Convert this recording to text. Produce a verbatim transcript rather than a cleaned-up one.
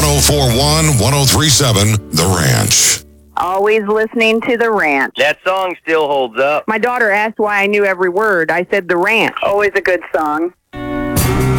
oh four one, one oh three seven, The Ranch. Always listening to The Ranch. That song still holds up. My daughter asked why I knew every word. I said The Ranch. Always a good song.